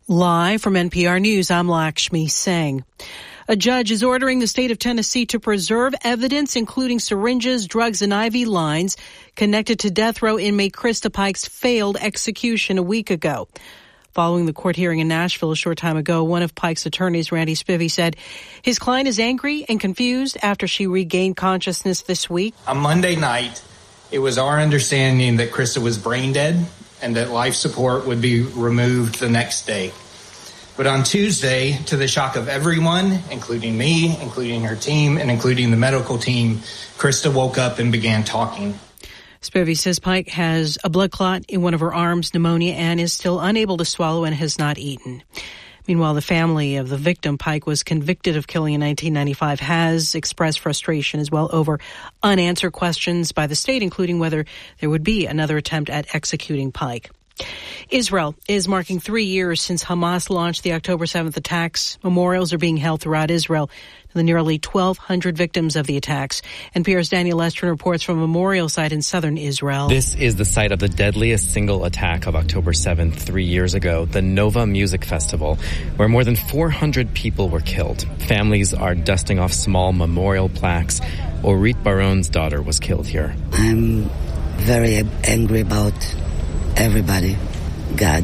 Live from NPR News, I'm Lakshmi Singh. A judge is ordering the state of Tennessee to preserve evidence, including syringes, drugs, and IV lines connected to death row inmate Krista Pike's failed execution a week ago. Following the court hearing in Nashville a short time ago, one of Pike's attorneys, Randy Spivey, said his client is angry and confused after she regained consciousness this week. On Monday night, it was our understanding that Krista was brain dead and that life support would be removed the next day. But on Tuesday, to the shock of everyone, including me, including her team, and including the medical team, Krista woke up and began talking. Spivey says Pike has a blood clot in one of her arms, pneumonia, and is still unable to swallow and has not eaten. Meanwhile, the family of the victim Pike was convicted of killing in 1995 has expressed frustration as well over unanswered questions by the state, including whether there would be another attempt at executing Pike. Israel is marking 3 years since Hamas launched the October 7th attacks. Memorials are being held throughout Israel to the nearly 1,200 victims of the attacks. NPR's Daniel Estrin reports from a memorial site in southern Israel. This is the site of the deadliest single attack of October 7th 3 years ago, the Nova Music Festival, where more than 400 people were killed. Families are dusting off small memorial plaques. Orit Baron's daughter was killed here. I'm very angry about everybody, God,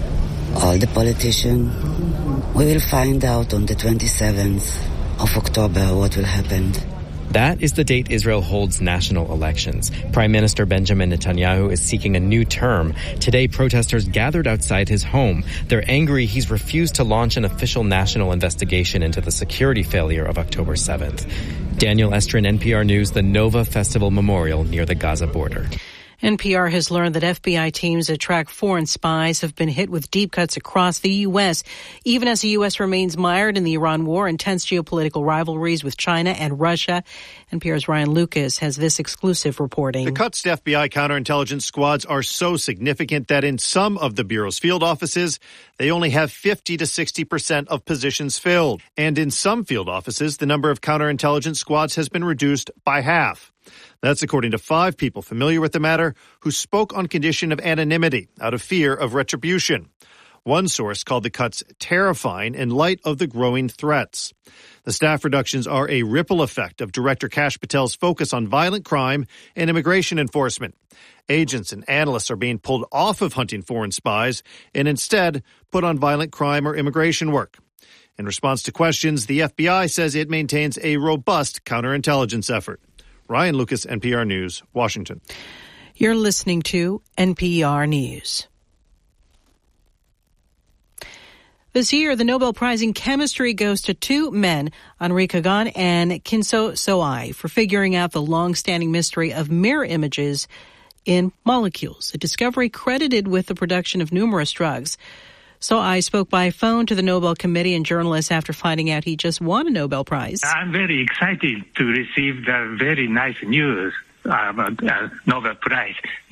all the politicians. We will find out on the 27th of October what will happen. That is the date Israel holds national elections. Prime Minister Benjamin Netanyahu is seeking a new term. Today, protesters gathered outside his home. They're angry he's refused to launch an official national investigation into the security failure of October 7th. Daniel Estrin, NPR News, the Nova Festival Memorial near the Gaza border. NPR has learned that FBI teams that track foreign spies have been hit with deep cuts across the U.S., even as the U.S. remains mired in the Iran war, intense geopolitical rivalries with China and Russia. NPR's Ryan Lucas has this exclusive reporting. The cuts to FBI counterintelligence squads are so significant that in some of the Bureau's field offices, they only have 50 to 60% of positions filled. And in some field offices, the number of counterintelligence squads has been reduced by half. That's according to 5 people familiar with the matter who spoke on condition of anonymity out of fear of retribution. One source called the cuts terrifying in light of the growing threats. The staff reductions are a ripple effect of Director Kash Patel's focus on violent crime and immigration enforcement. Agents and analysts are being pulled off of hunting foreign spies and instead put on violent crime or immigration work. In response to questions, the FBI says it maintains a robust counterintelligence effort. Ryan Lucas, NPR News, Washington. You're listening to NPR News. This year, the Nobel Prize in Chemistry goes to 2 men, Henri Kagan and Kinso Soai, for figuring out the long-standing mystery of mirror images in molecules, a discovery credited with the production of numerous drugs. Soai spoke by phone to the Nobel Committee and journalists after finding out he just won a Nobel Prize. I'm very excited to receive the very nice news about Nobel Prize.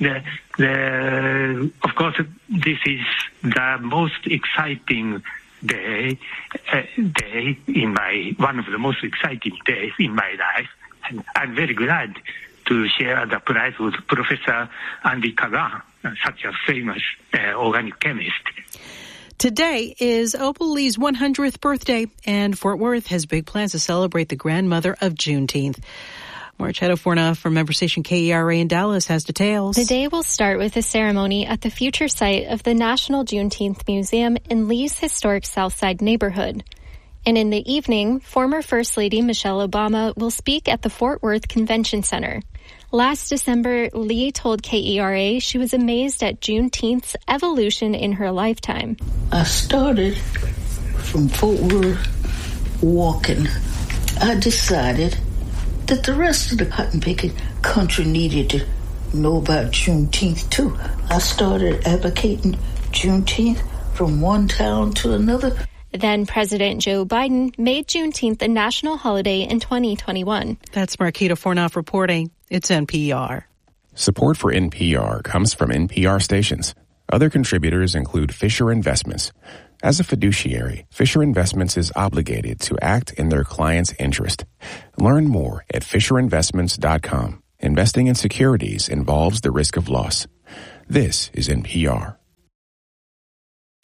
Of course, this is the most exciting day in one of the most exciting days in my life. And I'm very glad to share the prize with Professor Henri Kagan, such a famous organic chemist. Today is Opal Lee's 100th birthday, and Fort Worth has big plans to celebrate the grandmother of Juneteenth. Marchetto Forna from member station KERA in Dallas has details. The day will start with a ceremony at the future site of the National Juneteenth Museum in Lee's historic Southside neighborhood. And in the evening, former First Lady Michelle Obama will speak at the Fort Worth Convention Center. Last December, Lee told KERA she was amazed at Juneteenth's evolution in her lifetime. I started from Fort Worth walking. I decided that the rest of the cotton picking country needed to know about Juneteenth too. I started advocating Juneteenth from one town to another. Then President Joe Biden made Juneteenth a national holiday in 2021. That's Marquita Fornoff reporting. It's NPR. Support for NPR comes from NPR stations. Other contributors include Fisher Investments. As a fiduciary, Fisher Investments is obligated to act in their client's interest. Learn more at FisherInvestments.com. Investing in securities involves the risk of loss. This is NPR.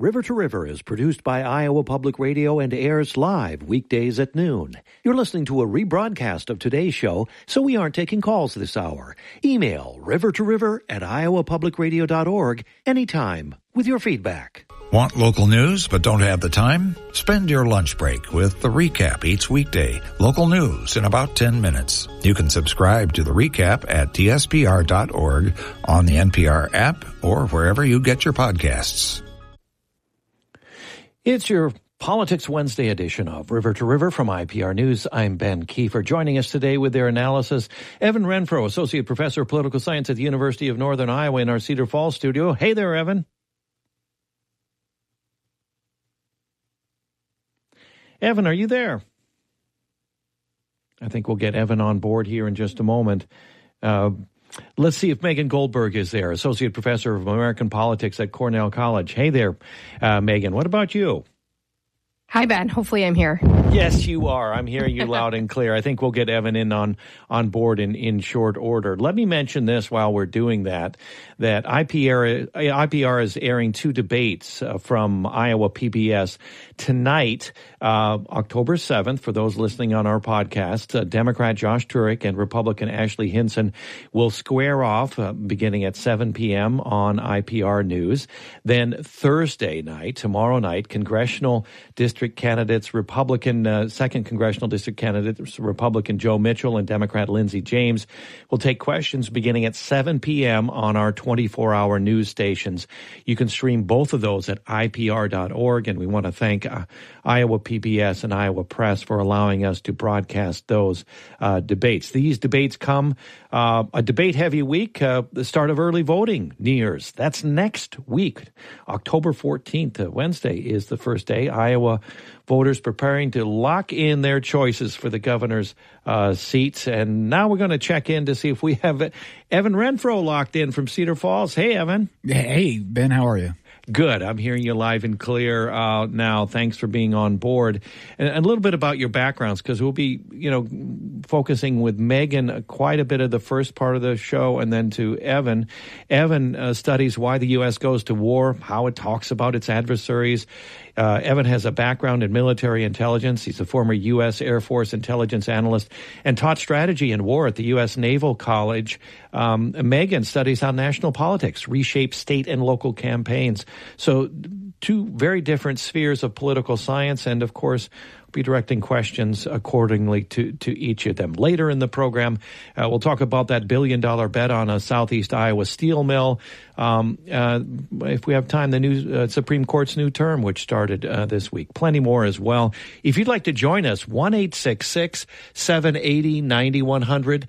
River to River is produced by Iowa Public Radio and airs live weekdays at noon. You're listening to a rebroadcast of today's show, so we aren't taking calls this hour. Email rivertoriver@iowapublicradio.org anytime with your feedback. Want local news but don't have the time? Spend your lunch break with The Recap each weekday. Local news in about 10 minutes. You can subscribe to The Recap at tspr.org, on the NPR app, or wherever you get your podcasts. It's your Politics Wednesday edition of River to River from IPR News. I'm Ben Kiefer. Joining us today with their analysis, Evan Renfro, Associate Professor of Political Science at the University of Northern Iowa in our Cedar Falls studio. Hey there, Evan. Evan, are you there? I think we'll get Evan on board here in just a moment. Let's see if Megan Goldberg is there, Associate Professor of American Politics at Cornell College. Hey there, Megan. What about you? Hi, Ben. Hopefully I'm here. Yes, you are. I'm hearing you loud and clear. I think we'll get Evan in on board in short order. Let me mention this while we're doing that IPR is airing two debates from Iowa PBS tonight, October 7th, for those listening on our podcast. Democrat Josh Turek and Republican Ashley Hinson will square off beginning at 7 p.m. on IPR News. Then Thursday night, tomorrow night, congressional district candidates, second congressional district candidates, Republican Joe Mitchell and Democrat Lindsey James, will take questions beginning at 7 p.m. on our 24-hour news stations. You can stream both of those at IPR.org, and we want to thank Iowa PBS and Iowa Press for allowing us to broadcast those debates. These debates come a debate-heavy week. The start of early voting nears. That's next week. October 14th, Wednesday, is the first day. Iowa voters preparing to lock in their choices for the governor's seats. And now we're going to check in to see if we have Evan Renfro locked in from Cedar Falls. Hey, Evan. Hey, Ben, how are you? Good. I'm hearing you live and clear now. Thanks for being on board. And a little bit about your backgrounds, because we'll be, focusing with Megan quite a bit of the first part of the show, and then to Evan. Evan studies why the U.S. goes to war, how it talks about its adversaries. Evan has a background in military intelligence. He's a former U.S. Air Force intelligence analyst and taught strategy and war at the U.S. Naval College. Megan studies how national politics reshape state and local campaigns. So two very different spheres of political science, and of course, be directing questions accordingly to each of them. Later in the program, we'll talk about that $1 billion bet on a Southeast Iowa steel mill. If we have time, the new Supreme Court's new term, which started this week. Plenty more as well. If you'd like to join us, 1-866-780-9100,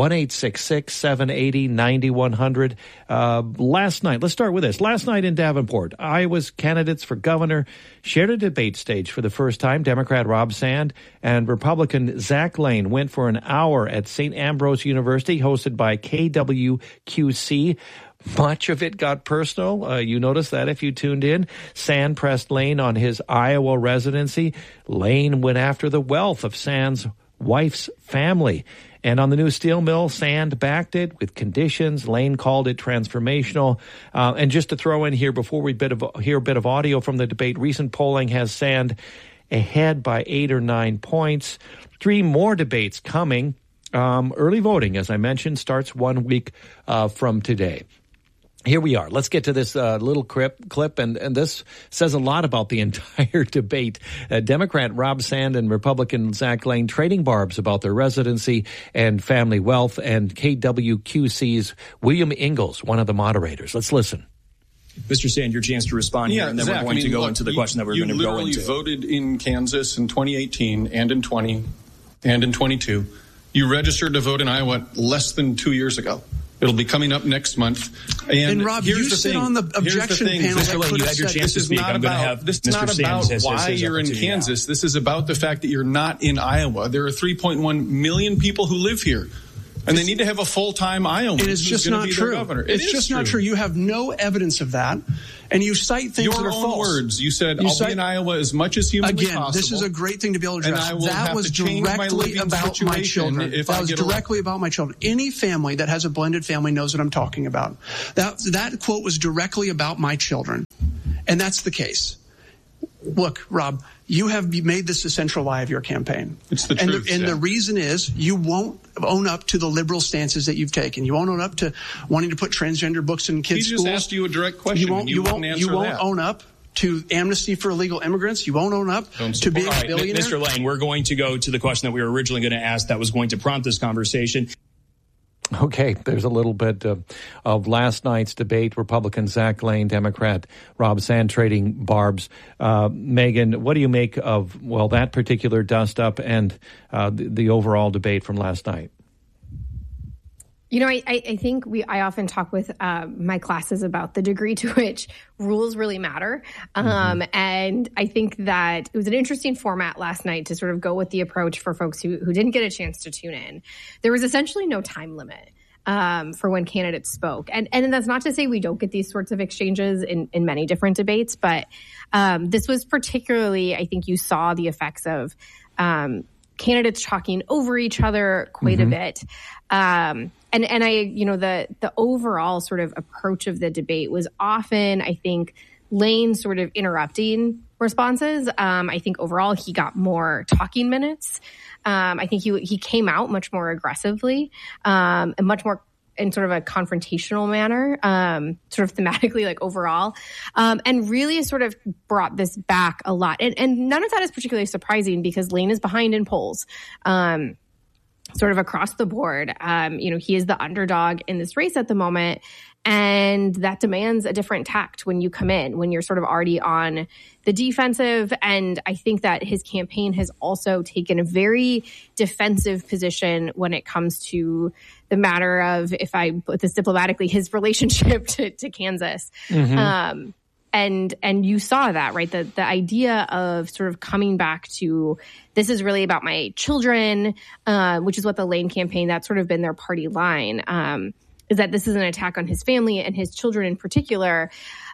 1-866-780-9100. Last night, let's start with this. Last night in Davenport, Iowa's candidates for governor shared a debate stage for the first time. Democrat Rob Sand and Republican Zach Lane went for an hour at St. Ambrose University, hosted by KWQC. Much of it got personal. You noticed that if you tuned in. Sand pressed Lane on his Iowa residency. Lane went after the wealth of Sand's wife's family. And on the new steel mill, Sand backed it with conditions. Lane called it transformational. And just to throw in here, before we hear a bit of audio from the debate, recent polling has Sand ahead by 8 or 9 points. 3 more debates coming. Early voting, as I mentioned, starts 1 week from today. Here we are. Let's get to this little clip, and this says a lot about the entire debate. Democrat Rob Sand and Republican Zach Lane trading barbs about their residency and family wealth, and KWQC's William Ingalls, one of the moderators. Let's listen. Mr. Sand, your chance to respond here, and then Zach, we're going to go into the question that we're going to go into. You literally voted in Kansas in 2018 and in 20 and in 22. You registered to vote in Iowa less than 2 years ago. It'll be coming up next month. And Rob, you sit on the objection panel. You had your chance to speak. I'm going to have this is Mr. not about why you're in Kansas. This is about the fact that you're not in Iowa. There are 3.1 million people who live here. And they need to have a full-time Iowan. It is just not true. It's just not true. You have no evidence of that. And you cite things that are false. Your own words. You said, I'll be in Iowa as much as humanly possible. Again, this is a great thing to be able to address. That was directly about my children. That was directly about my children. Any family that has a blended family knows what I'm talking about. That quote was directly about my children. And that's the case. Look, Rob, you have made this a central lie of your campaign. It's the truth. And the reason is you won't own up to the liberal stances that you've taken. You won't own up to wanting to put transgender books in kids' schools. He just asked you a direct question. You won't own up to amnesty for illegal immigrants. You won't own up to being a billionaire. Mr. Lane, we're going to go to the question that we were originally going to ask that was going to prompt this conversation. Okay, there's a little bit of last night's debate. Republican Zach Lane, Democrat Rob Sand trading barbs. Megan, what do you make of, that particular dust-up and the overall debate from last night? You know, I think I often talk with my classes about the degree to which rules really matter. And I think that it was an interesting format last night to sort of go with the approach for folks who didn't get a chance to tune in. There was essentially no time limit for when candidates spoke. And that's not to say we don't get these sorts of exchanges in many different debates, but this was particularly, I think you saw the effects of candidates talking over each other quite a bit. And the overall sort of approach of the debate was often, I think, Lane sort of interrupting responses. I think overall he got more talking minutes. I think he came out much more aggressively, and much more in sort of a confrontational manner, sort of thematically, like overall, and really sort of brought this back a lot. And none of that is particularly surprising because Lane is behind in polls. Sort of across the board. He is the underdog in this race at the moment, and that demands a different tact when you come in, when you're sort of already on the defensive. And I think that his campaign has also taken a very defensive position when it comes to the matter of, if I put this diplomatically, his relationship to Kansas. And you saw that, right? The idea of sort of coming back to, this is really about my children, which is what the Lane campaign, that's sort of been their party line, is that this is an attack on his family and his children in particular.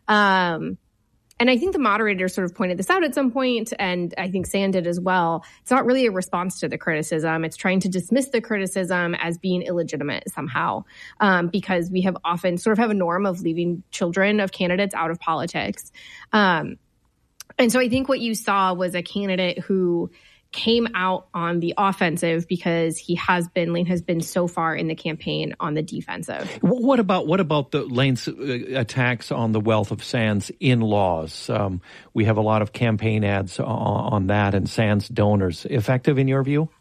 And I think the moderator sort of pointed this out at some point, and I think Sand did as well. It's not really a response to the criticism. It's trying to dismiss the criticism as being illegitimate somehow, because we have often sort of have a norm of leaving children of candidates out of politics. And so I think what you saw was a candidate who came out on the offensive because Lane has been so far in the campaign on the defensive. What about the Lane's attacks on the wealth of Sand's in-laws? We have a lot of campaign ads on that and Sand's donors. Effective in your view?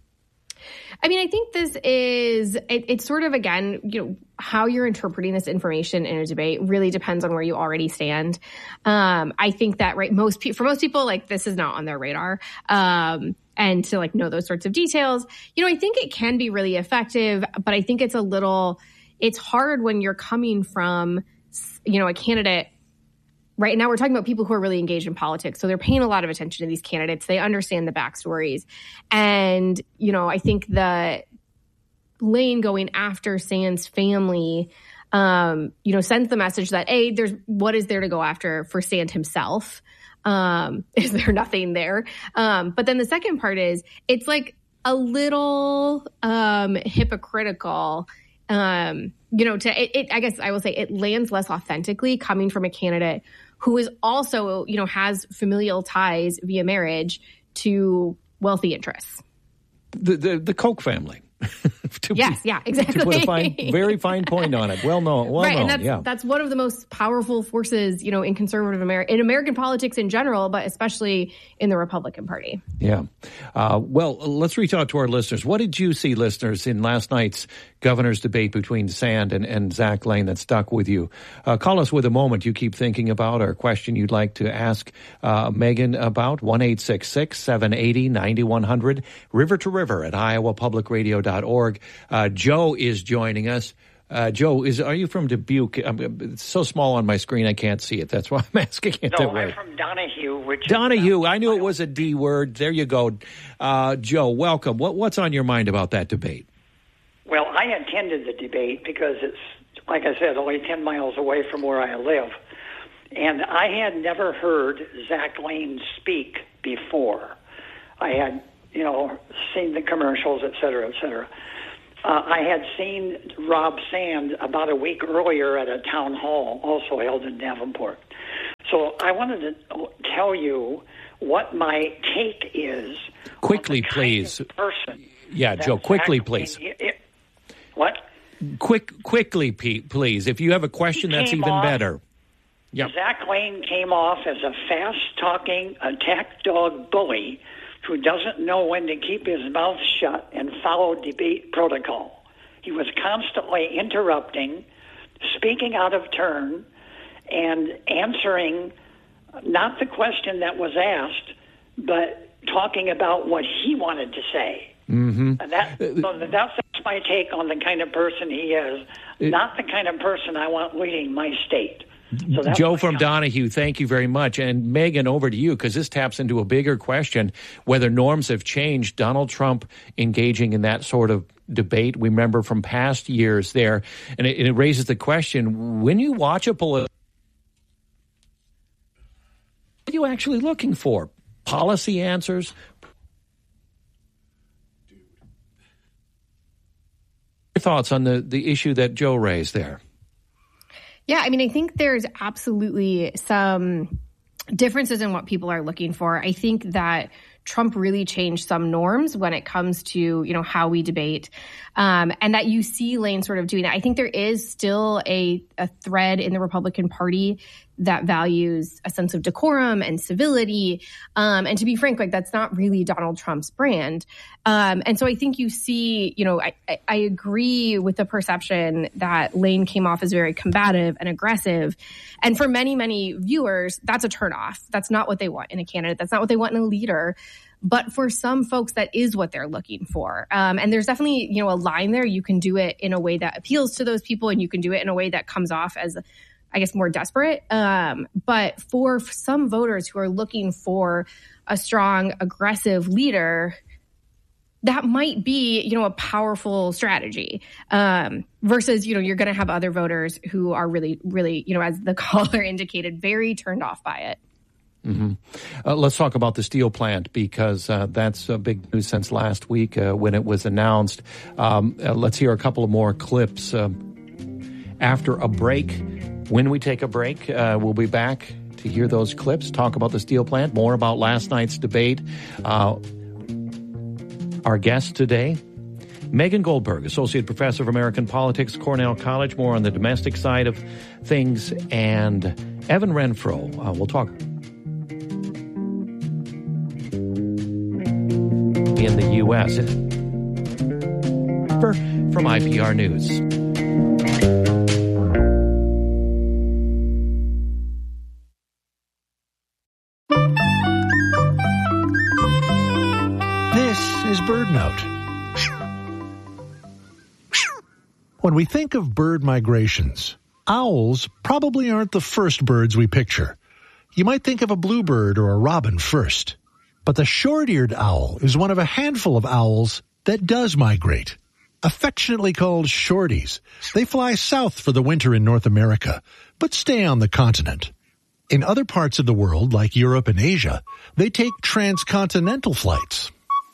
I mean, I think this is, it's sort of, again, how you're interpreting this information in a debate really depends on where you already stand. I think that, right, for most people, like, this is not on their radar. And to, like, know those sorts of details, I think it can be really effective, but I think it's hard when you're coming from, a candidate. Right now, we're talking about people who are really engaged in politics. So they're paying a lot of attention to these candidates. They understand the backstories. And, I think the Lane going after Sand's family, sends the message that, what is there to go after for Sand himself? Is there nothing there? But then the second part is, it's like a little hypocritical, I guess I will say it lands less authentically coming from a candidate who is also, has familial ties via marriage to wealthy interests. The Koch family. Exactly. To put a very fine point on it. Well known. And that's one of the most powerful forces, in conservative in American politics in general, but especially in the Republican Party. Yeah. Let's reach out to our listeners. What did you see, listeners, in last night's governor's debate between Sand and Zach Lane that stuck with you? Call us with a moment you keep thinking about or a question you'd like to ask Megan about. 1-866-780-9100. River to River at iowapublicradio.org. Joe is joining us. Joe, are you from Dubuque? It's so small on my screen I can't see it. That's why I'm asking it that way. I'm from Donahue. Donahue. I knew it was a D word. There you go. Joe, welcome. What's on your mind about that debate? Well, I attended the debate because it's, like I said, only 10 miles away from where I live. And I had never heard Zach Lane speak before. I had, seen the commercials, et cetera, et cetera. I had seen Rob Sand about a week earlier at a town hall also held in Davenport. So I wanted to tell you what my take is. Quickly, please. Yeah, Joe, quickly, please. What? Quickly, Pete, please. If you have a question, that's even better. Yep. Zach Lane came off as a fast-talking, attack dog bully who doesn't know when to keep his mouth shut and follow debate protocol. He was constantly interrupting, speaking out of turn, and answering not the question that was asked, but talking about what he wanted to say. Mm-hmm. And that's my take on the kind of person he is, not the kind of person I want leading my state. So Joe from Donahue, thank you very much. And Megan, over to you, because this taps into a bigger question, whether norms have changed. Donald Trump engaging in that sort of debate, we remember from past years there. And it raises the question, when you watch a political, what are you actually looking for? Policy answers? Your thoughts on the issue that Joe raised there? Yeah, I mean, I think there's absolutely some differences in what people are looking for. I think that Trump really changed some norms when it comes to, how we debate, and that you see Lane sort of doing that. I think there is still a thread in the Republican Party that values a sense of decorum and civility. And to be frank, that's not really Donald Trump's brand. And so I think you see, I agree with the perception that Lane came off as very combative and aggressive. And for many, many viewers, that's a turnoff. That's not what they want in a candidate. That's not what they want in a leader. But for some folks, that is what they're looking for. And there's definitely, a line there. You can do it in a way that appeals to those people, and you can do it in a way that comes off as, I guess, more desperate. But for some voters who are looking for a strong, aggressive leader, that might be, a powerful strategy versus, you're going to have other voters who are really, really, as the caller indicated, very turned off by it. Mm-hmm. Let's talk about the steel plant, because that's big news since last week when it was announced. Let's hear a couple of more clips after a break. When we take a break, we'll be back to hear those clips, talk about the steel plant, more about last night's debate. Our guest today, Megan Goldberg, Associate Professor of American Politics, Cornell College, more on the domestic side of things, and Evan Renfro. We'll talk in the U.S. From IPR News. Is BirdNote. When we think of bird migrations, owls probably aren't the first birds we picture. You might think of a bluebird or a robin first. But the short-eared owl is one of a handful of owls that does migrate. Affectionately called shorties, they fly south for the winter in North America, but stay on the continent. In other parts of the world, like Europe and Asia, they take transcontinental flights.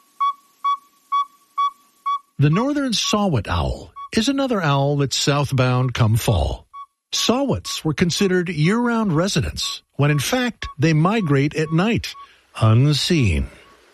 The northern saw-whet owl is another owl that's southbound come fall. Saw-whets were considered year-round residents, when in fact they migrate at night, unseen.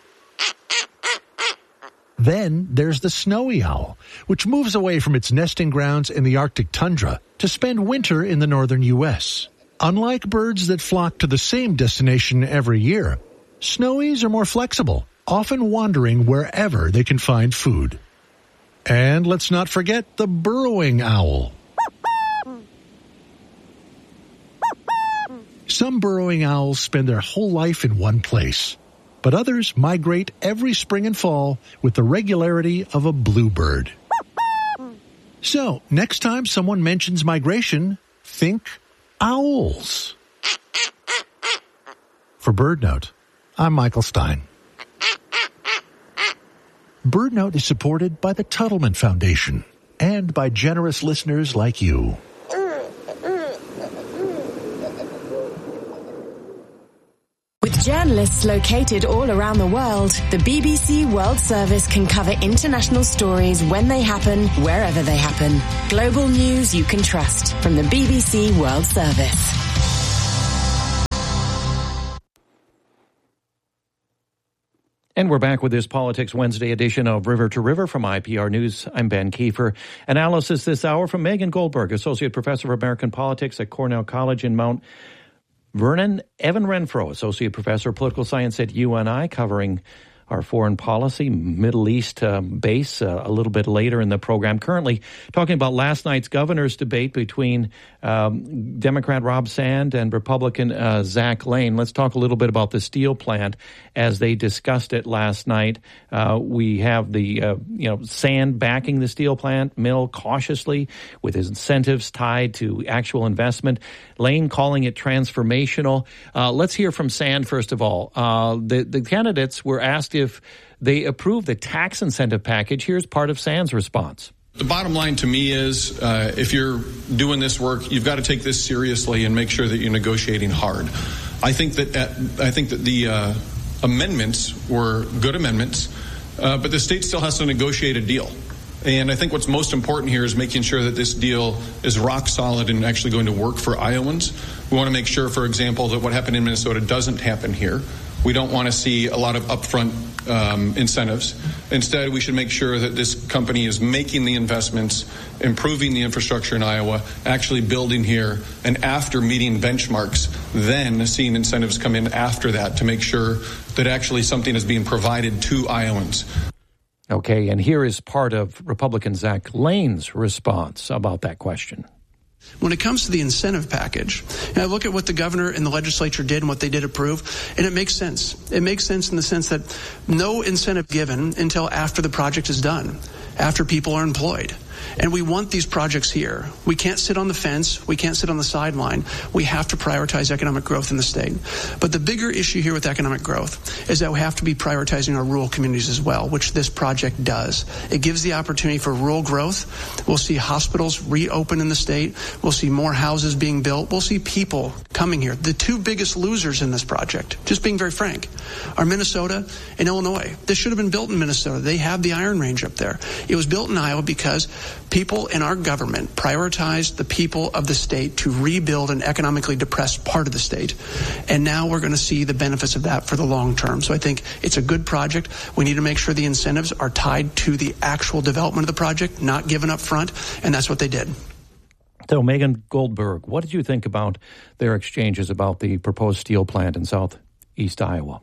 Then there's the snowy owl, which moves away from its nesting grounds in the Arctic tundra to spend winter in the northern U.S. Unlike birds that flock to the same destination every year, snowies are more flexible, often wandering wherever they can find food. And let's not forget the burrowing owl. Some burrowing owls spend their whole life in one place, but others migrate every spring and fall with the regularity of a bluebird. So, next time someone mentions migration, think owls. For BirdNote, I'm Michael Stein. BirdNote is supported by the Tuttleman Foundation and by generous listeners like you. With journalists located all around the world, the BBC World Service can cover international stories when they happen, wherever they happen. Global news you can trust from the BBC World Service. And we're back with this Politics Wednesday edition of River to River from IPR News. I'm Ben Kiefer. Analysis this hour from Megan Goldberg, Associate Professor of American Politics at Cornell College in Mount Vernon. Evan Renfro, Associate Professor of Political Science at UNI, covering our foreign policy, Middle East base a little bit later in the program. Currently talking about last night's governor's debate between Democrat Rob Sand and Republican Zach Lane. Let's talk a little bit about the steel plant as they discussed it last night. We have the Sand backing the steel plant mill cautiously with his incentives tied to actual investment. Lane calling it transformational. Let's hear from Sand first of all. The candidates were asked if they approve the tax incentive package. Here's part of Sand's response. The bottom line to me is if you're doing this work, you've got to take this seriously and make sure that you're negotiating hard. I think that the amendments were good amendments, but the state still has to negotiate a deal. And I think what's most important here is making sure that this deal is rock solid and actually going to work for Iowans. We want to make sure, for example, that what happened in Minnesota doesn't happen here. We don't want to see a lot of upfront incentives. Instead, we should make sure that this company is making the investments, improving the infrastructure in Iowa, actually building here, and after meeting benchmarks, then seeing incentives come in after that to make sure that actually something is being provided to Iowans. Okay, and here is part of Republican Zach Lane's response about that question. When it comes to the incentive package, I look at what the governor and the legislature did and what they did approve, and it makes sense. It makes sense in the sense that no incentive given until after the project is done, after people are employed. And we want these projects here. We can't sit on the fence. We can't sit on the sideline. We have to prioritize economic growth in the state. But the bigger issue here with economic growth is that we have to be prioritizing our rural communities as well, which this project does. It gives the opportunity for rural growth. We'll see hospitals reopen in the state. We'll see more houses being built. We'll see people coming here. The two biggest losers in this project, just being very frank, are Minnesota and Illinois. This should have been built in Minnesota. They have the Iron Range up there. It was built in Iowa because people in our government prioritized the people of the state to rebuild an economically depressed part of the state. And now we're going to see the benefits of that for the long term. So I think it's a good project. We need to make sure the incentives are tied to the actual development of the project, not given up front. And that's what they did. So, Megan Goldberg, what did you think about their exchanges about the proposed steel plant in southeast Iowa?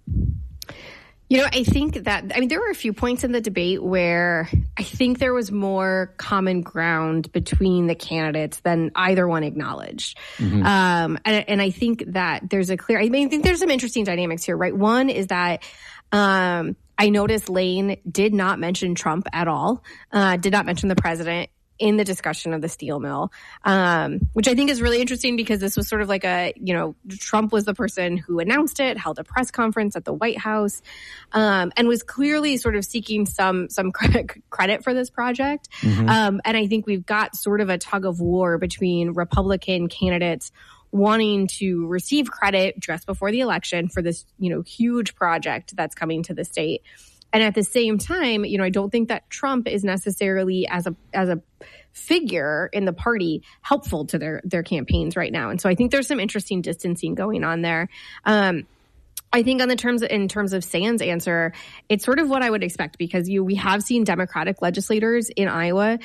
You know, I think that, there were a few points in the debate where I think there was more common ground between the candidates than either one acknowledged. Mm-hmm. And I think that there's I think there's some interesting dynamics here, right? One is that, I noticed Lane did not mention Trump at all, did not mention the president in the discussion of the steel mill, which I think is really interesting because this was sort of like Trump was the person who announced it, held a press conference at the White House, and was clearly sort of seeking some credit for this project. Mm-hmm. And I think we've got sort of a tug of war between Republican candidates wanting to receive credit just before the election for this, huge project that's coming to the state. And at the same time, I don't think that Trump is necessarily as a figure in the party helpful to their campaigns right now. And so I think there's some interesting distancing going on there. I think in terms of Sand's answer, it's sort of what I would expect because we have seen Democratic legislators in Iowa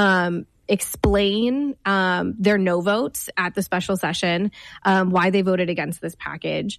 explain their no votes at the special session, why they voted against this package.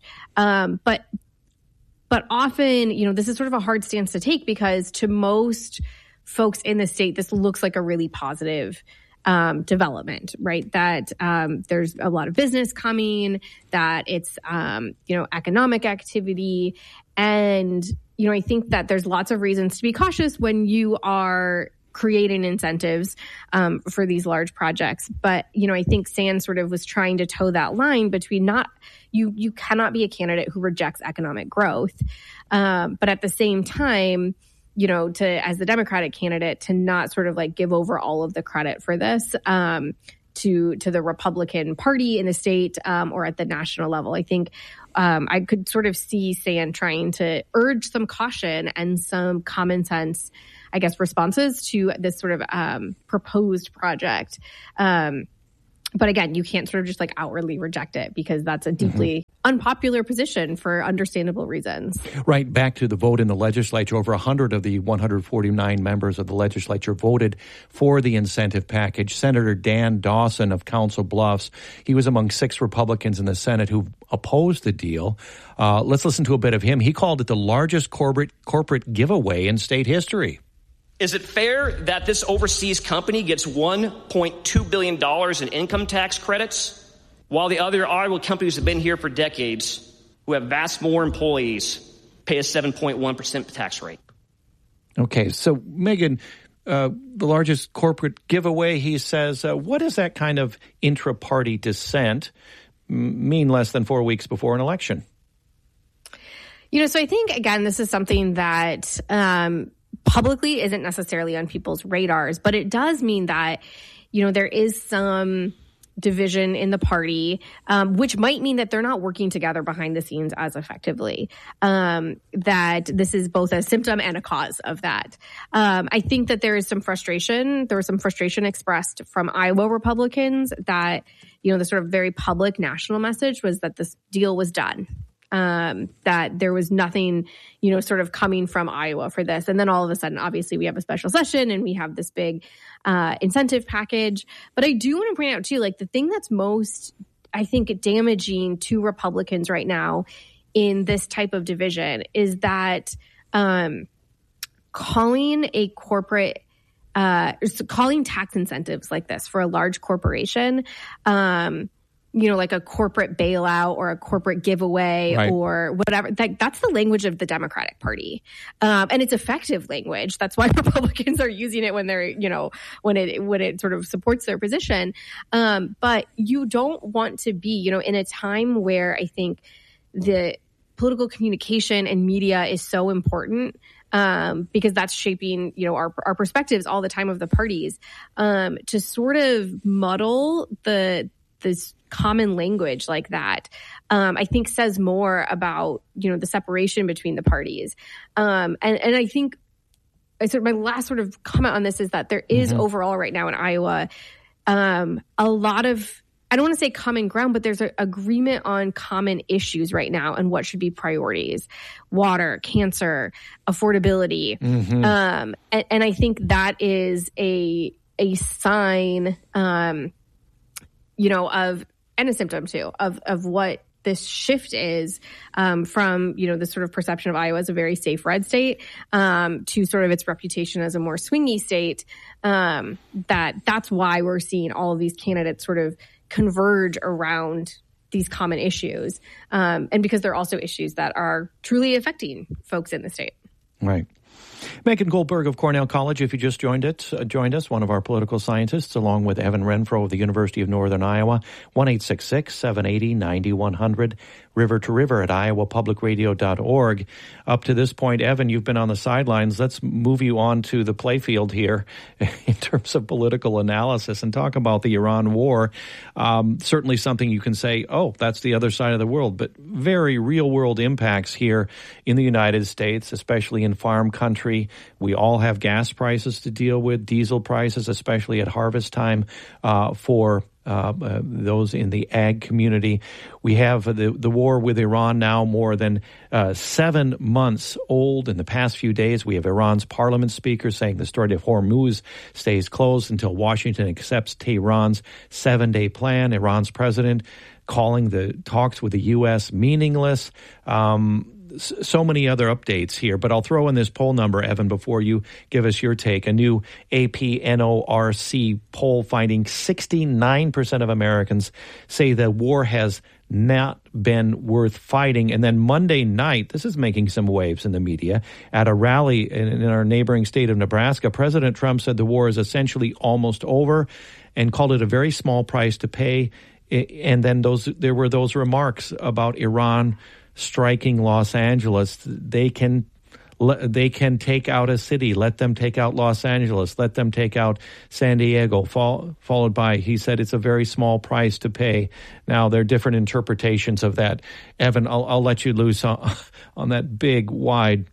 But often, this is sort of a hard stance to take because to most folks in the state, this looks like a really positive development, right? That there's a lot of business coming, that it's, economic activity. And, I think that there's lots of reasons to be cautious when you are creating incentives for these large projects. But, I think Sand sort of was trying to toe that line between you cannot be a candidate who rejects economic growth. But at the same time, as the Democratic candidate, to not sort of like give over all of the credit for this to the Republican Party in the state or at the national level. I think I could sort of see Sand trying to urge some caution and some common sense, I guess, responses to this sort of proposed project. But again, you can't sort of just like outwardly reject it because that's a deeply unpopular position for understandable reasons. Right. Back to the vote in the legislature. Over 100 of the 149 members of the legislature voted for the incentive package. Senator Dan Dawson of Council Bluffs, he was among 6 Republicans in the Senate who opposed the deal. Let's listen to a bit of him. He called it the largest corporate giveaway in state history. Is it fair that this overseas company gets $1.2 billion in income tax credits, while the other Iowa companies have been here for decades, who have vast more employees, pay a 7.1% tax rate? Okay, so Megan, the largest corporate giveaway, he says, what does that kind of intra-party dissent mean less than 4 weeks before an election? So I think, again, this is something that publicly isn't necessarily on people's radars, but it does mean that, there is some division in the party, which might mean that they're not working together behind the scenes as effectively, that this is both a symptom and a cause of that. I think that there is some frustration. There was some frustration expressed from Iowa Republicans that, the sort of very public national message was that this deal was done. That there was nothing, sort of coming from Iowa for this. And then all of a sudden, obviously, we have a special session and we have this big incentive package. But I do want to point out, too, like the thing that's most, I think, damaging to Republicans right now in this type of division is that calling tax incentives like this for a large corporation, like a corporate bailout or a corporate giveaway or whatever. That's the language of the Democratic Party. And it's effective language. That's why Republicans are using it when they're, when it sort of supports their position. But you don't want to be, in a time where I think the political communication and media is so important, because that's shaping, our perspectives all the time of the parties, to sort of muddle this common language like that, I think says more about, the separation between the parties. And I think my last sort of comment on this is that there is overall right now in Iowa, a lot of, I don't want to say common ground, but there's an agreement on common issues right now and what should be priorities: water, cancer, affordability. And I think that is a sign, of, and a symptom too, of what this shift is, from, the sort of perception of Iowa as a very safe red state, to sort of its reputation as a more swingy state. That's why we're seeing all of these candidates sort of converge around these common issues. And because they're also issues that are truly affecting folks in the state. Right. Megan Goldberg of Cornell College, if you just joined us, one of our political scientists, along with Evan Renfro of the University of Northern Iowa, 1-866-780-9100, river to river at iowapublicradio.org. Up to this point, Evan, you've been on the sidelines. Let's move you on to the playfield here in terms of political analysis and talk about the Iran war. Certainly something you can say, oh, that's the other side of the world, but very real-world impacts here in the United States, especially in farm country. We all have gas prices to deal with, diesel prices, especially at harvest time for those in the ag community. We have the war with Iran now more than 7 months old. In the past few days, we have Iran's parliament speaker saying the Strait of Hormuz stays closed until Washington accepts Tehran's 7-day plan. Iran's president calling the talks with the U.S. meaningless. So many other updates here, but I'll throw in this poll number, Evan, before you give us your take. A new AP-NORC poll finding 69% of Americans say the war has not been worth fighting. And then Monday night, this is making some waves in the media, at a rally in our neighboring state of Nebraska, President Trump said the war is essentially almost over and called it a very small price to pay. And then there were those remarks about Iran striking Los Angeles. They can take out a city. Let them take out Los Angeles. Let them take out San Diego. Followed by, he said, it's a very small price to pay. Now, there are different interpretations of that. Evan, I'll let you loose on that big, wide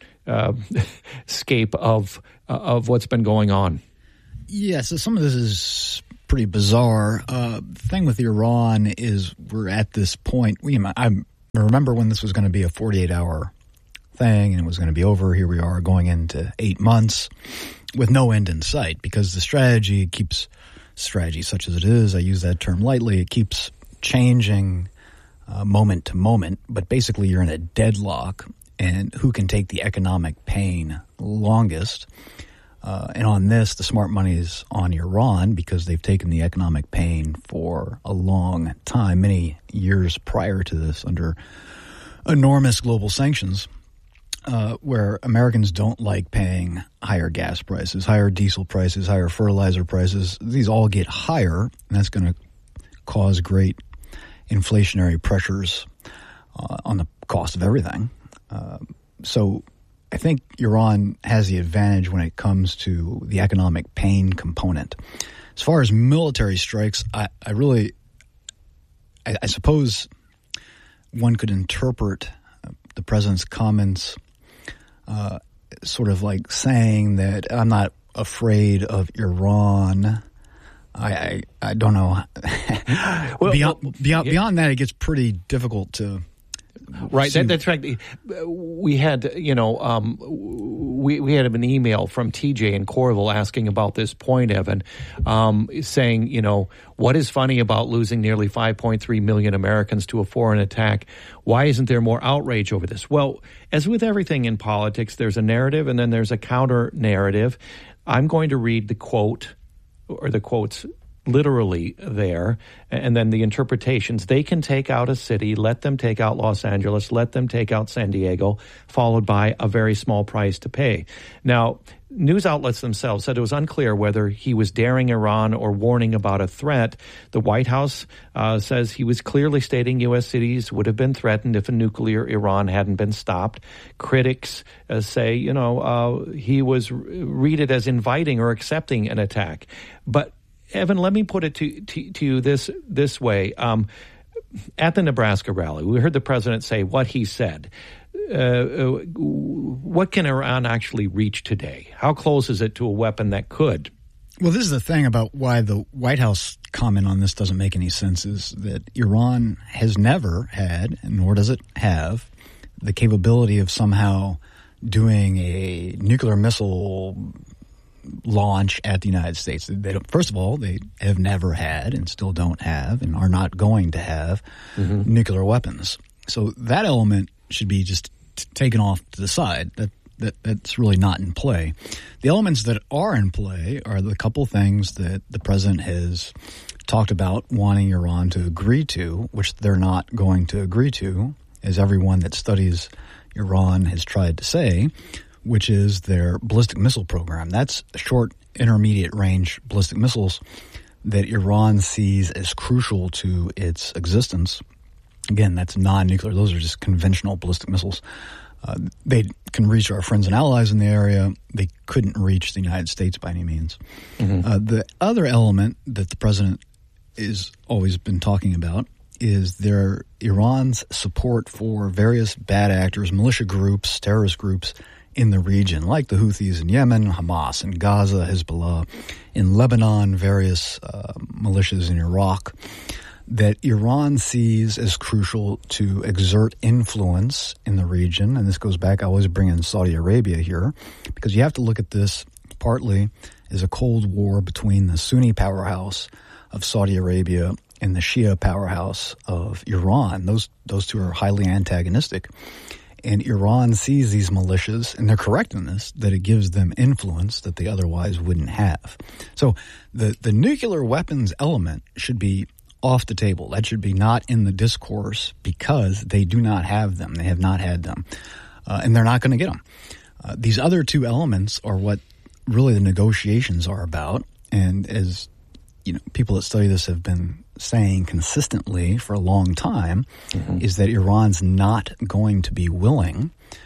scape of what's been going on. Yeah, so some of this is pretty bizarre. The thing with Iran is we're at this point. I remember when this was going to be a 48-hour thing and it was going to be over. Here we are going into 8 months with no end in sight because the strategy such as it is, I use that term lightly, it keeps changing moment to moment. But basically you're in a deadlock, and who can take the economic pain longest? And on this, the smart money is on Iran because they've taken the economic pain for a long time, many years prior to this, under enormous global sanctions, where Americans don't like paying higher gas prices, higher diesel prices, higher fertilizer prices. These all get higher, and that's going to cause great inflationary pressures on the cost of everything. So I think Iran has the advantage when it comes to the economic pain component. As far as military strikes, I suppose one could interpret the president's comments sort of like saying that I'm not afraid of Iran. I don't know. Beyond that, it gets pretty difficult to... Right, that's right. We had, we had an email from TJ in Coralville asking about this point, Evan, saying, what is funny about losing nearly 5.3 million Americans to a foreign attack? Why isn't there more outrage over this? Well, as with everything in politics, there's a narrative and then there's a counter narrative. I'm going to read the quote or the quotes literally there, and then the interpretations. They can take out a city, let them take out Los Angeles, let them take out San Diego, followed by a very small price to pay. Now, news outlets themselves said it was unclear whether he was daring Iran or warning about a threat. The White House says he was clearly stating U.S. cities would have been threatened if a nuclear Iran hadn't been stopped. Critics say, he was read it as inviting or accepting an attack. But Evan, let me put it to you this way. At the Nebraska rally, we heard the president say what he said. What can Iran actually reach today? How close is it to a weapon that could? Well, this is the thing about why the White House comment on this doesn't make any sense, is that Iran has never had, nor does it have, the capability of somehow doing a nuclear missile launch at the United States. They don't, first of all, they have never had and still don't have and are not going to have nuclear weapons. So that element should be just taken off to the side. That's really not in play. The elements that are in play are the couple things that the president has talked about wanting Iran to agree to, which they're not going to agree to, as everyone that studies Iran has tried to say, which is their ballistic missile program. That's short, intermediate range ballistic missiles that Iran sees as crucial to its existence. Again, that's non-nuclear. Those are just conventional ballistic missiles. They can reach our friends and allies in the area. They couldn't reach the United States by any means. The other element that the president has always been talking about is Iran's support for various bad actors, militia groups, terrorist groups in the region, like the Houthis in Yemen, Hamas in Gaza, Hezbollah in Lebanon, various militias in Iraq, that Iran sees as crucial to exert influence in the region. And this goes back, I always bring in Saudi Arabia here, because you have to look at this partly as a Cold War between the Sunni powerhouse of Saudi Arabia and the Shia powerhouse of Iran. Those two are highly antagonistic. And Iran sees these militias, and they're correct in this, that it gives them influence that they otherwise wouldn't have. So the nuclear weapons element should be off the table. That should be not in the discourse because they do not have them. They have not had them. And they're not going to get them. These other two elements are what really the negotiations are about. And as people that study this have been saying consistently for a long time, is that Iran's not going to be willing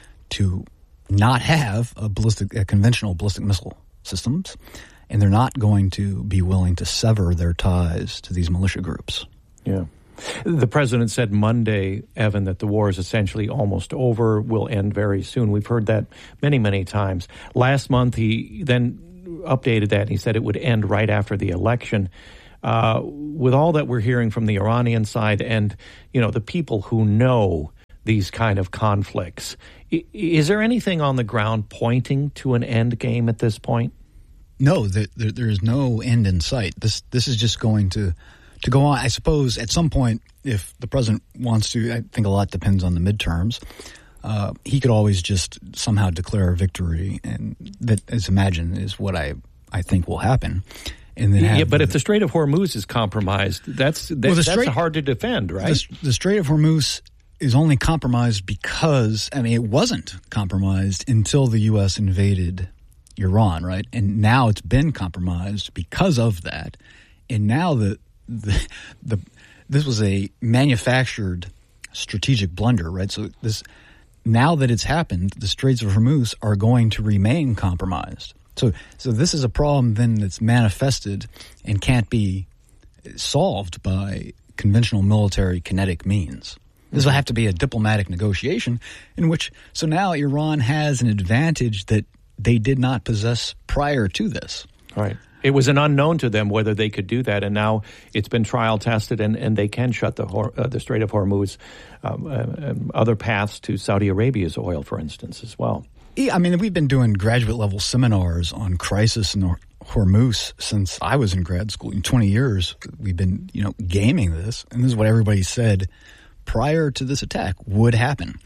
to not have a conventional ballistic missile systems, and they're not going to be willing to sever their ties to these militia groups. Yeah. The president said Monday, Evan, that the war is essentially almost over, will end very soon. We've heard that many, many times. Last month, he then updated that. He said it would end right after the election. with all that we're hearing from the Iranian side and, the people who know these kind of conflicts, is there anything on the ground pointing to an end game at this point? No, there is no end in sight. This is just going to go on. I suppose at some point, if the president wants to, I think a lot depends on the midterms, he could always just somehow declare a victory, and that, as imagined, is what I think will happen. And then but if the Strait of Hormuz is compromised, that's hard to defend, right? The Strait of Hormuz is only compromised because, it wasn't compromised until the U.S. invaded Iran, right? And now it's been compromised because of that. And now this was a manufactured strategic blunder, right? So now that it's happened, the Straits of Hormuz are going to remain compromised. So this is a problem then that's manifested and can't be solved by conventional military kinetic means. This will have to be a diplomatic negotiation so now Iran has an advantage that they did not possess prior to this. Right. It was an unknown to them whether they could do that, and now it's been trial tested, and they can shut the Strait of Hormuz, other paths to Saudi Arabia's oil, for instance, as well. Yeah, we've been doing graduate-level seminars on crisis in Hormuz since I was in grad school. In 20 years, we've been, gaming this, and this is what everybody said prior to this attack would happen.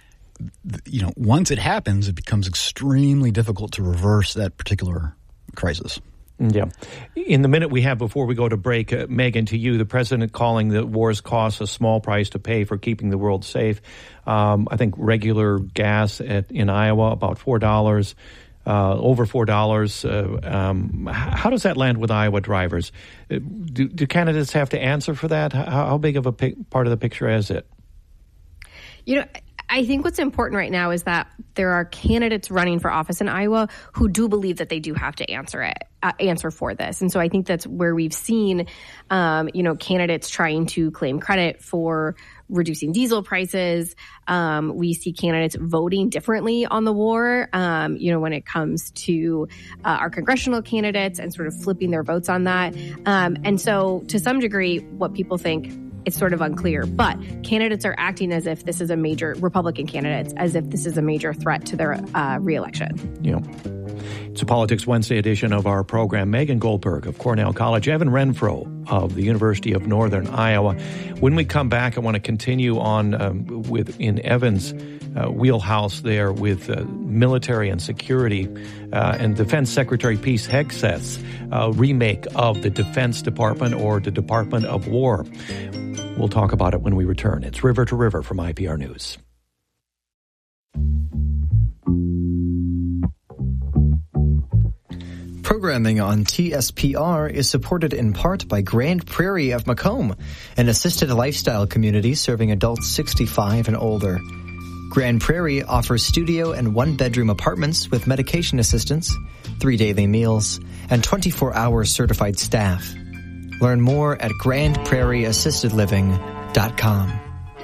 Once it happens, it becomes extremely difficult to reverse that particular crisis. Yeah. In the minute we have before we go to break, Megan, to you, the president calling the war's costs a small price to pay for keeping the world safe. I think regular gas in Iowa, about $4, over $4. How does that land with Iowa drivers? Do candidates have to answer for that? How big of a part of the picture is it? I think what's important right now is that there are candidates running for office in Iowa who do believe that they do have to answer for this. And so I think that's where we've seen, candidates trying to claim credit for reducing diesel prices. We see candidates voting differently on the war, when it comes to our congressional candidates and sort of flipping their votes on that. And so to some degree, what people think, it's sort of unclear, but candidates are acting as if this is a major, Republican candidates, as if this is a major threat to their reelection. Yeah. It's a Politics Wednesday edition of our program. Megan Goldberg of Cornell College, Evan Renfro of the University of Northern Iowa. When we come back, I want to continue on in Evan's wheelhouse there with military and security and Defense Secretary Pete Hegseth's remake of the Defense Department or the Department of War. We'll talk about it when we return. It's River to River from IPR News. Programming on TSPR is supported in part by Grand Prairie of Macomb, an assisted lifestyle community serving adults 65 and older. Grand Prairie offers studio and one-bedroom apartments with medication assistance, 3 daily meals, and 24-hour certified staff. Learn more at grandprairieassistedliving.com.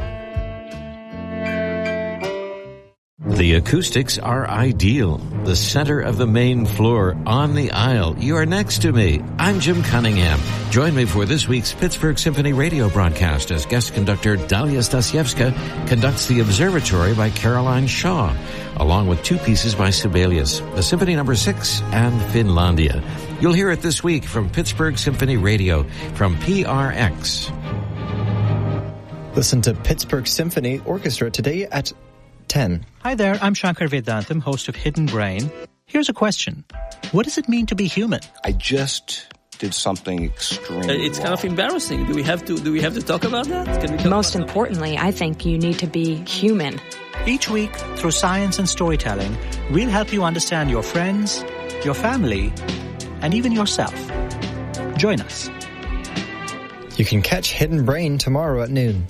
The acoustics are ideal. The center of the main floor, on the aisle. You are next to me. I'm Jim Cunningham. Join me for this week's Pittsburgh Symphony radio broadcast as guest conductor Dalia Stasiewska conducts The Observatory by Caroline Shaw, along with 2 pieces by Sibelius, the Symphony No. 6 and Finlandia. You'll hear it this week from Pittsburgh Symphony Radio from PRX. Listen to Pittsburgh Symphony Orchestra today at 10. Hi there, I'm Shankar Vedantam, host of Hidden Brain. Here's a question. What does it mean to be human? I just did something extreme. It's kind of embarrassing. Do we have to talk about that? Most importantly, I think you need to be human. Each week, through science and storytelling, we'll help you understand your friends, your family, and even yourself. Join us. You can catch Hidden Brain tomorrow at noon.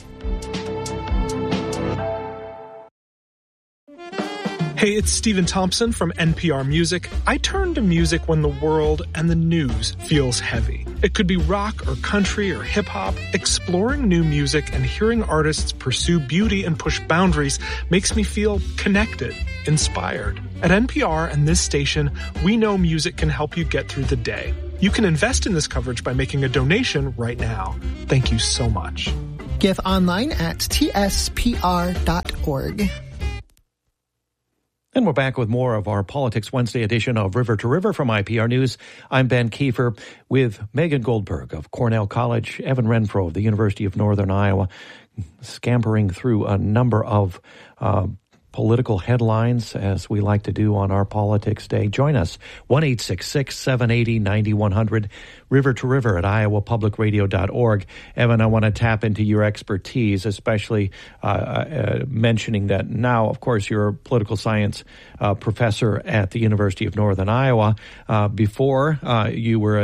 Hey, it's Stephen Thompson from NPR Music. I turn to music when the world and the news feels heavy. It could be rock or country or hip-hop. Exploring new music and hearing artists pursue beauty and push boundaries makes me feel connected, inspired. At NPR and this station, we know music can help you get through the day. You can invest in this coverage by making a donation right now. Thank you so much. Give online at tspr.org. And we're back with more of our Politics Wednesday edition of River to River from IPR News. I'm Ben Kiefer with Megan Goldberg of Cornell College, Evan Renfro of the University of Northern Iowa, scampering through a number of political headlines, as we like to do on our Politics Day. Join us, 1-866-780-9100, River to River at iowapublicradio.org. Evan, I want to tap into your expertise, especially mentioning that now, of course, you're a political science professor at the University of Northern Iowa. Before, you were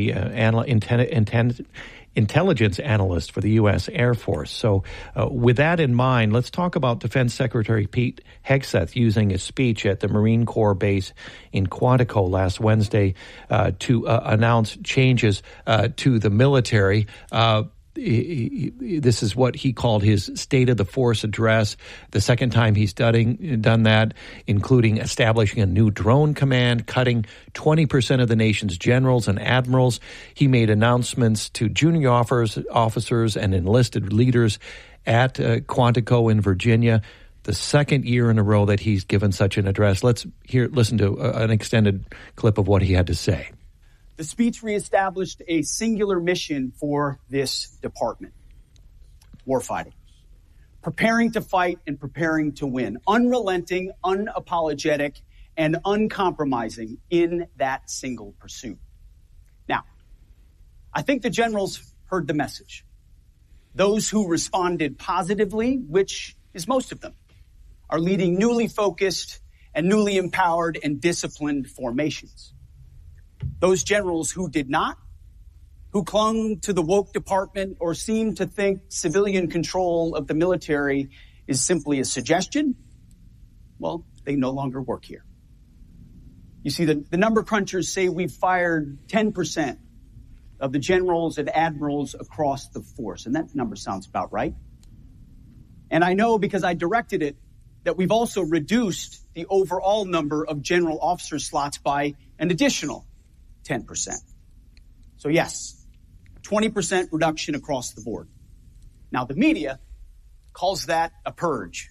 intelligence analyst for the U.S. Air Force. So with that in mind, let's talk about Defense Secretary Pete Hegseth using his speech at the Marine Corps base in Quantico last Wednesday to announce changes to the military. This is what he called his State of the Force address, the second time he's done that, including establishing a new drone command, cutting 20% of the nation's generals and admirals. He made announcements to junior officers and enlisted leaders at Quantico in Virginia, the second year in a row that he's given such an address. Let's listen to an extended clip of what he had to say. The speech reestablished a singular mission for this department: warfighting, preparing to fight and preparing to win, unrelenting, unapologetic, and uncompromising in that single pursuit. Now, I think the generals heard the message. Those who responded positively, which is most of them, are leading newly focused and newly empowered and disciplined formations. Those generals who did not, who clung to the woke department or seemed to think civilian control of the military is simply a suggestion, well, they no longer work here. You see, the number crunchers say we've fired 10% of the generals and admirals across the force, and that number sounds about right. And I know, because I directed it, that we've also reduced the overall number of general officer slots by an additional 10%. So yes, 20% reduction across the board. Now, the media calls that a purge.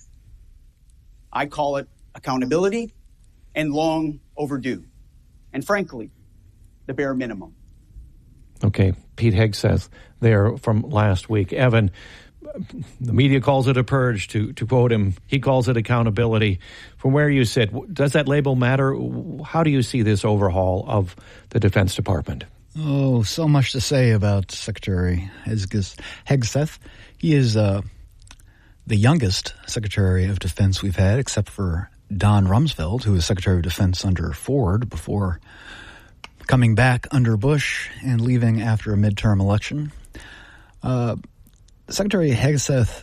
I call it accountability and long overdue. And frankly, the bare minimum. Okay, Pete Hegseth there from last week. Evan, the media calls it a purge, to quote him. He calls it accountability. From where you sit, does that label matter? How do you see this overhaul of the Defense Department? Oh, so much to say about Secretary Hegseth. He is the youngest Secretary of Defense we've had, except for Don Rumsfeld, who was Secretary of Defense under Ford before coming back under Bush and leaving after a midterm election. Secretary Hegseth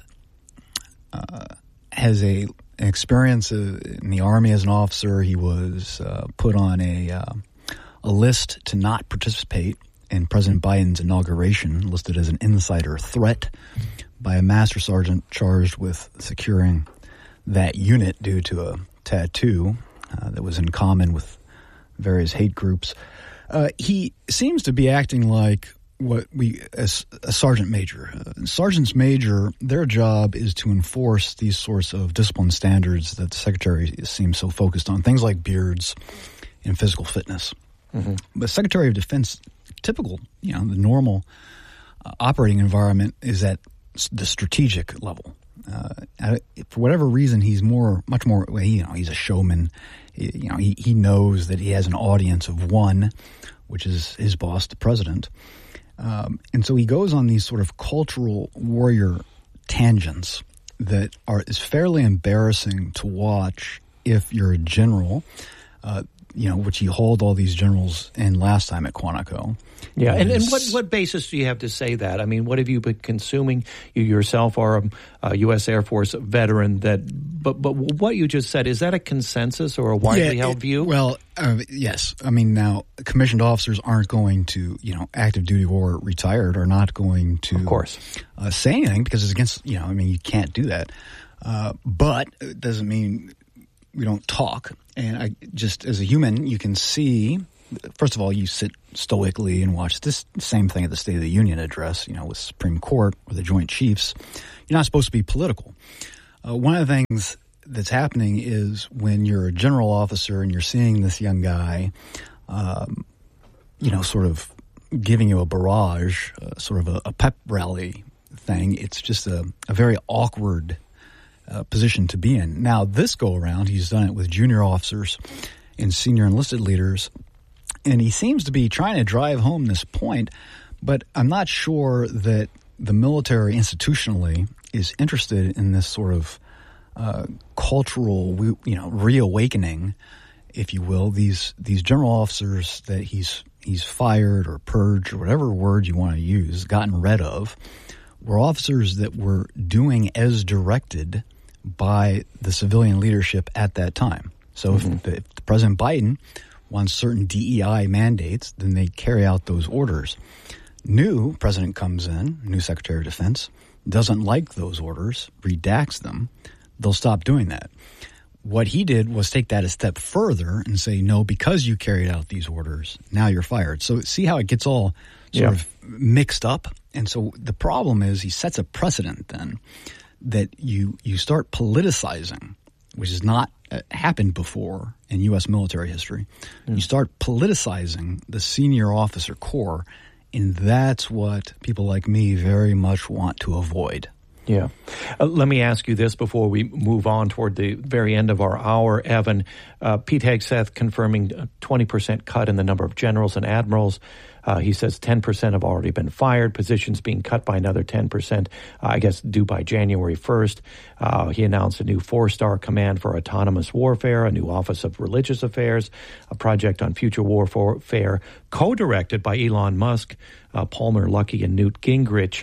has an experience in the Army as an officer. He was put on a list to not participate in President Biden's inauguration, listed as an insider threat by a master sergeant charged with securing that unit due to a tattoo that was in common with various hate groups. He seems to be acting like a sergeant major. Sergeants major, their job is to enforce these sorts of discipline standards that the Secretary seems so focused on, things like beards and physical fitness. Mm-hmm. But Secretary of Defense, typical, the normal operating environment is at the strategic level. For whatever reason, he's much more. He's a showman. He knows that he has an audience of one, which is his boss, the president. And so he goes on these sort of cultural warrior tangents that is fairly embarrassing to watch if you're a general, which he hauled all these generals in last time at Quantico. Yeah, and what basis do you have to say that? I mean, what have you been consuming? You yourself are a U.S. Air Force veteran. But what you just said, is that a consensus or a widely held view? Well, yes. I mean, now, commissioned officers aren't going to, active duty or retired are not going to, of course, say anything because it's against, you can't do that. But it doesn't mean we don't talk. And I just, as a human, you can see first of all, you sit stoically and watch this same thing at the State of the Union address, with Supreme Court or the Joint Chiefs. You're not supposed to be political. One of the things that's happening is when you're a general officer and you're seeing this young guy, sort of giving you a barrage, sort of a pep rally thing, it's just a very awkward position to be in. Now, this go around, he's done it with junior officers and senior enlisted leaders, and he seems to be trying to drive home this point, but I'm not sure that the military institutionally is interested in this sort of cultural, reawakening, if you will. These general officers that he's fired or purged or whatever word you want to use, gotten rid of, were officers that were doing as directed by the civilian leadership at that time. So if President Biden wants certain DEI mandates, then they carry out those orders. New president comes in, new Secretary of Defense, doesn't like those orders, redacts them, they'll stop doing that. What he did was take that a step further and say, no, because you carried out these orders, now you're fired. So see how it gets all sort of mixed up? And so the problem is he sets a precedent then that you start politicizing, which has not happened before in U.S. military history. You start politicizing the senior officer corps, and that's what people like me very much want to avoid. Yeah. Let me ask you this before we move on toward the very end of our hour, Evan. Pete Hegseth confirming a 20% cut in the number of generals and admirals. He says 10% have already been fired, positions being cut by another 10%, I guess due by January 1st. He announced a new 4-star command for autonomous warfare, a new Office of Religious Affairs, a project on future warfare, co-directed by Elon Musk, Palmer Luckey, and Newt Gingrich.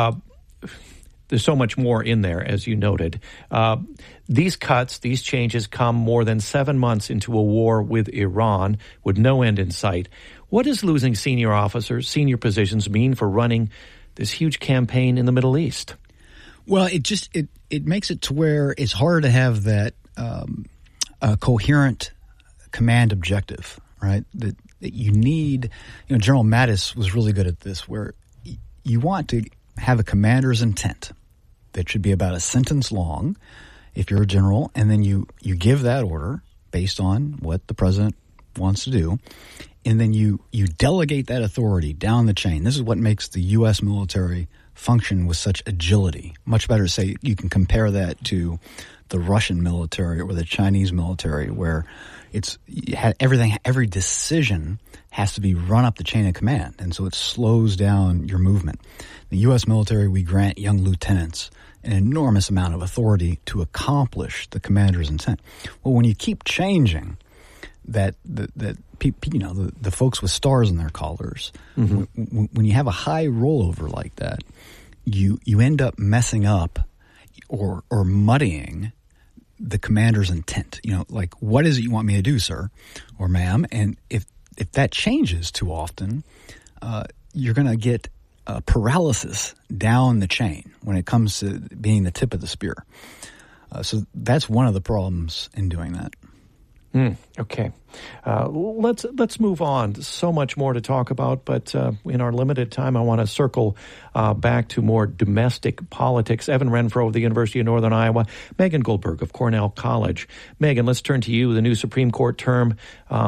There's so much more in there, as you noted. These cuts, these changes come more than 7 months into a war with Iran with no end in sight. What does losing senior officers, senior positions mean for running this huge campaign in the Middle East? Well, it makes it to where it's harder to have that coherent command objective, right? That you need, General Mattis was really good at this, where you want to have a commander's intent that should be about a sentence long if you're a general, and then you give that order based on what the president wants to do, and then you delegate that authority down the chain. This is what makes the U.S. military function with such agility. Much better to say you can compare that to the Russian military or the Chinese military, where every decision has to be run up the chain of command, and so it slows down your movement. The U.S. military, we grant young lieutenants an enormous amount of authority to accomplish the commander's intent. Well, when you keep changing that, the folks with stars in their collars, when you have a high rollover like that, you end up messing up or muddying the commander's intent. Like, what is it you want me to do, sir or ma'am? And if that changes too often, you're going to get paralysis down the chain when it comes to being the tip of the spear. So that's one of the problems in doing that. Okay. Let's move on. So much more to talk about, but in our limited time, I want to circle back to more domestic politics. Evan Renfro of the University of Northern Iowa, Megan Goldberg of Cornell College. Megan, let's turn to you. The new Supreme Court term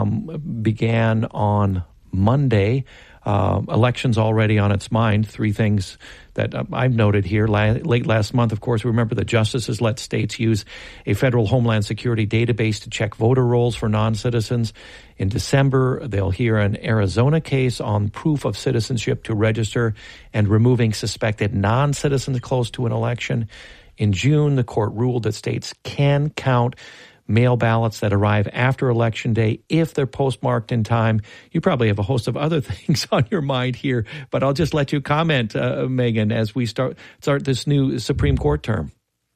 began on Monday. Elections already on its mind. 3 things that I've noted here. Late last month, of course, remember the justices let states use a federal Homeland Security database to check voter rolls for non-citizens. In December, they'll hear an Arizona case on proof of citizenship to register and removing suspected non-citizens close to an election. In June, the court ruled that states can count mail ballots that arrive after Election Day if they're postmarked in time. You probably have a host of other things on your mind here, but I'll just let you comment, Megan, as we start this new Supreme Court term.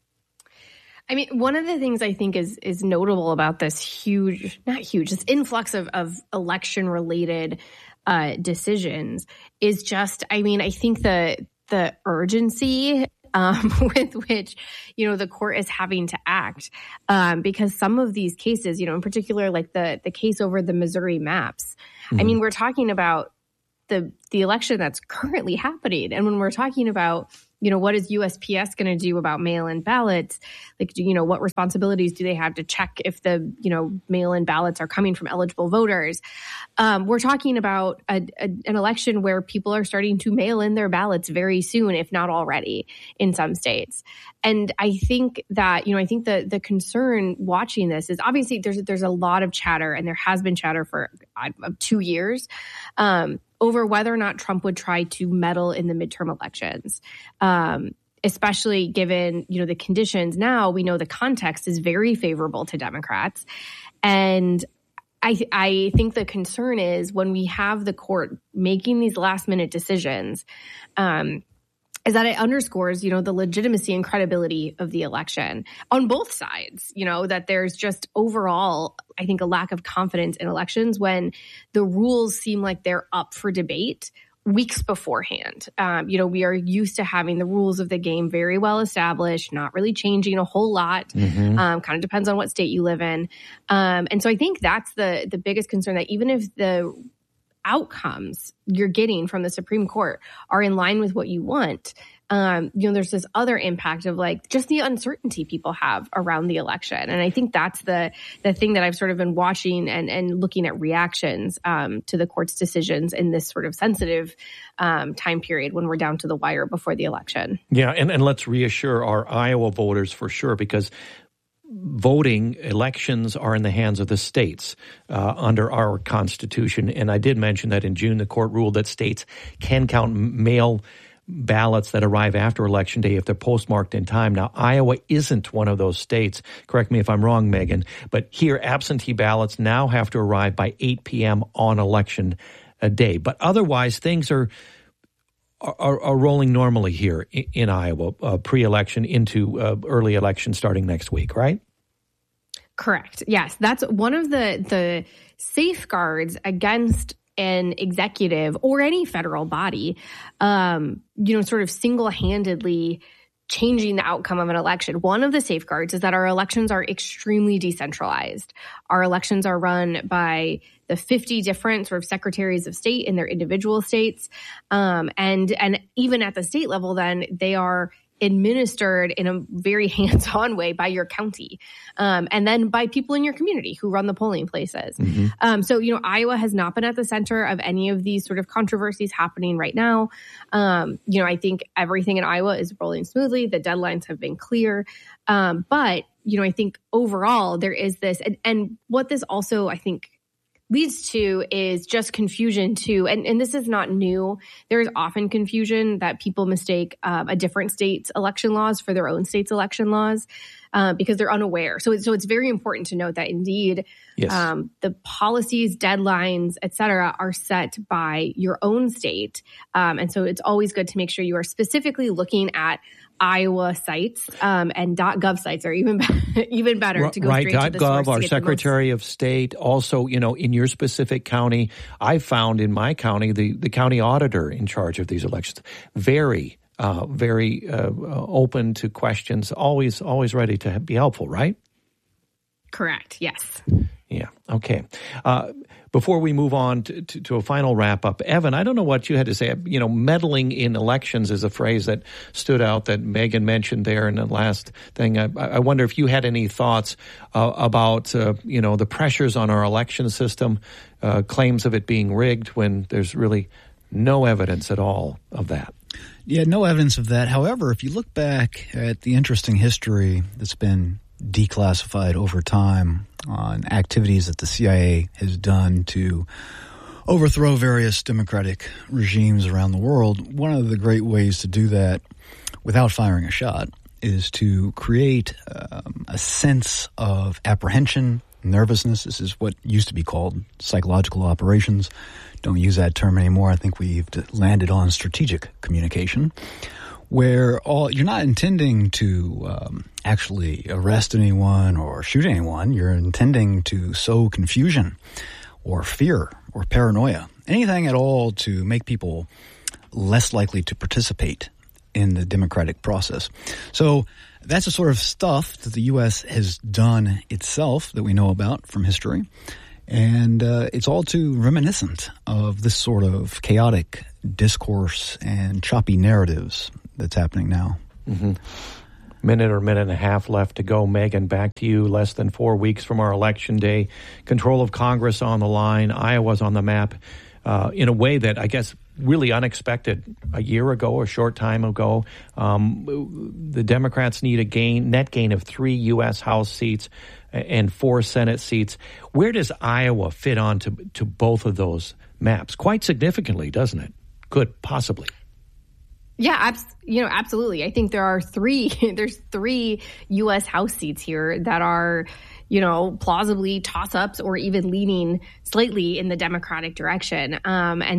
I mean, one of the things I think is notable about this this influx of election-related decisions is just, I think the urgency with which, the court is having to act. Because some of these cases, in particular, like the case over the Missouri maps, I mean, we're talking about the election that's currently happening. And when we're talking about, what is USPS going to do about mail-in ballots? Like, what responsibilities do they have to check if the, mail-in ballots are coming from eligible voters? We're talking about an election where people are starting to mail in their ballots very soon, if not already, in some states. And I think that, I think the concern watching this is obviously there's a lot of chatter, and there has been chatter for 2 years, over whether or not Trump would try to meddle in the midterm elections, especially given, the conditions. Now we know the context is very favorable to Democrats. And I think the concern is when we have the court making these last minute decisions, is that it underscores, the legitimacy and credibility of the election on both sides, that there's just overall, I think, a lack of confidence in elections when the rules seem like they're up for debate weeks beforehand. We are used to having the rules of the game very well established, not really changing a whole lot. Kind of depends on what state you live in. And so I think that's the biggest concern, that even if the outcomes you're getting from the Supreme Court are in line with what you want, there's this other impact of like just the uncertainty people have around the election. And I think that's the thing that I've sort of been watching and looking at reactions to the court's decisions in this sort of sensitive time period when we're down to the wire before the election. Yeah, and let's reassure our Iowa voters for sure, because voting elections are in the hands of the states under our Constitution. And I did mention that in June, the court ruled that states can count mail ballots that arrive after Election Day if they're postmarked in time. Now, Iowa isn't one of those states. Correct me if I'm wrong, Megan. But here, absentee ballots now have to arrive by 8 p.m. on Election Day. But otherwise, things are rolling normally here in Iowa, pre-election into early election starting next week, right? Correct. Yes, that's one of the safeguards against an executive or any federal body, sort of single-handedly changing the outcome of an election. One of the safeguards is that our elections are extremely decentralized. Our elections are run by the 50 different sort of secretaries of state in their individual states. And even at the state level, then they are administered in a very hands-on way by your county, and then by people in your community who run the polling places. So, Iowa has not been at the center of any of these sort of controversies happening right now. I think everything in Iowa is rolling smoothly. The deadlines have been clear. But, I think overall there is this, and what this also, I think, leads to is just confusion too. And this is not new. There is often confusion that people mistake a different state's election laws for their own state's election laws because they're unaware. So it's very important to note that indeed, the policies, deadlines, et cetera, are set by your own state. And so it's always good to make sure you are specifically looking at Iowa sites, and .gov sites are even better to go straight to the source. Our Secretary of State, also, in your specific county, I found in my county, the county auditor in charge of these elections, very open to questions, always ready to be helpful, right? Correct. Yes. Yeah. Okay. Before we move on to a final wrap up, Evan, I don't know what you had to say. Meddling in elections is a phrase that stood out that Megan mentioned there in the last thing. I wonder if you had any thoughts about, the pressures on our election system, claims of it being rigged when there's really no evidence at all of that. Yeah, no evidence of that. However, if you look back at the interesting history that's been declassified over time on activities that the CIA has done to overthrow various democratic regimes around the world, one of the great ways to do that without firing a shot is to create a sense of apprehension, nervousness. This is what used to be called psychological operations. Don't use that term anymore. I think we've landed on strategic communication, where you're not intending to actually arrest anyone or shoot anyone. You're intending to sow confusion or fear or paranoia, anything at all to make people less likely to participate in the democratic process. So that's the sort of stuff that the U.S. has done itself that we know about from history. And it's all too reminiscent of this sort of chaotic discourse and choppy narratives that's happening now. Mm-hmm. Minute and a half left to go. Megan, back to you. Less than 4 weeks from our election day. Control of Congress on the line. Iowa's on the map in a way that I guess really unexpected a year ago, a short time ago. The Democrats need a net gain of 3 U.S. House seats and 4 Senate seats. Where does Iowa fit on to both of those maps? Quite significantly, doesn't it? Could possibly. Yeah, absolutely. I think there's 3 U.S. House seats here that are, plausibly toss-ups or even leaning slightly in the Democratic direction. And